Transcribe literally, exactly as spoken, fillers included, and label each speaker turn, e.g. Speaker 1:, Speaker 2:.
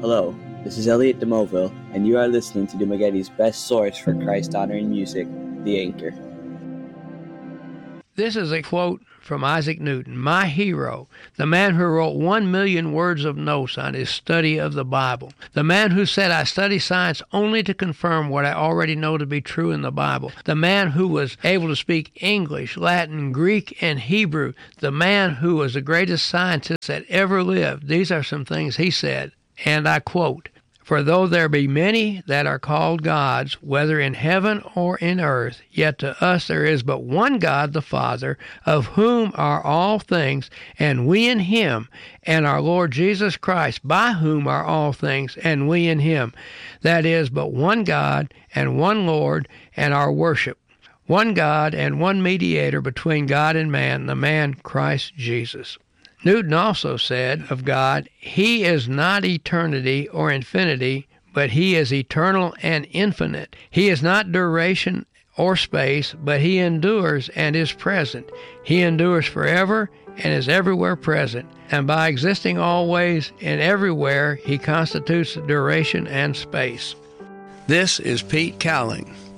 Speaker 1: Hello, this is Elliot DeMoville, and you are listening to Dumagetti's best source for Christ-honoring music, The Anchor.
Speaker 2: This is a quote from Isaac Newton, my hero, the man who wrote one million words of notes on his study of the Bible, the man who said, I study science only to confirm what I already know to be true in the Bible, the man who was able to speak English, Latin, Greek, and Hebrew, the man who was the greatest scientist that ever lived. These are some things he said, and I quote, For though there be many that are called gods, whether in heaven or in earth, yet to us there is but one God, the Father, of whom are all things, and we in him, and our Lord Jesus Christ, by whom are all things, and we in him. That is but one God, and one Lord, and our worship. One God, and one mediator between God and man, the man Christ Jesus. Newton also said of God, He is not eternity or infinity, but He is eternal and infinite. He is not duration or space, but He endures and is present. He endures forever and is everywhere present. And by existing always and everywhere, He constitutes duration and space. This is Pete Cowling.